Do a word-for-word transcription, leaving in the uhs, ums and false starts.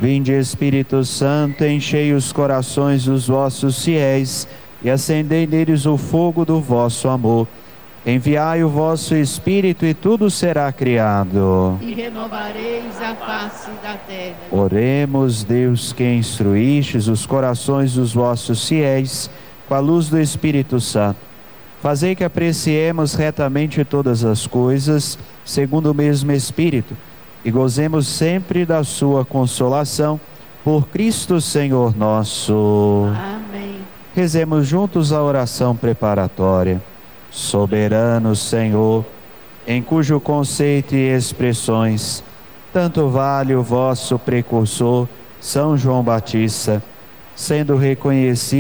Vinde, Espírito Santo, enchei os corações dos vossos fiéis e acendei neles o fogo do vosso amor. Enviai o vosso Espírito e tudo será criado. E renovareis a face da terra. Oremos, Deus, que instruístes os corações dos vossos fiéis com a luz do Espírito Santo. Fazei que apreciemos retamente todas as coisas, segundo o mesmo Espírito, e gozemos sempre da sua consolação, por Cristo Senhor nosso. Amém. Rezemos juntos a oração preparatória. Soberano Senhor, em cujo conceito e expressões tanto vale o vosso precursor, São João Batista, sendo reconhecido